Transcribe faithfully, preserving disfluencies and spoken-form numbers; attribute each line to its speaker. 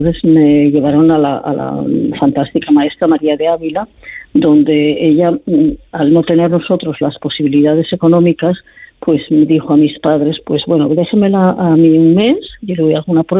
Speaker 1: Entonces me llevaron a la, a la fantástica maestra María de Ávila, donde ella, al no tener nosotros las posibilidades económicas, pues me dijo a mis padres, pues bueno, déjenmela a mí un mes, yo le voy a hacer una prueba.